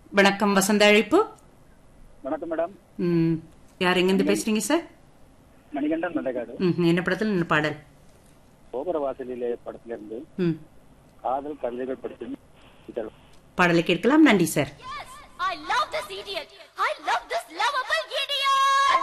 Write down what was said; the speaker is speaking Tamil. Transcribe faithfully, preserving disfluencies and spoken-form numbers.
வணக்கம். வசந்த அழைப்பு. வணக்கம் மேடம். ம், யார் எங்கிருந்து பேசுறீங்க சார்? மணிகண்டன் நந்தகாடு. ம், என்ன படத்தில் என்ன பாடல்? கோபுர வாசலிலே படத்திலிருந்து ம், காதல் கவிதைகள் படித்து பாடலை கேட்கலாம். நன்றி சார்.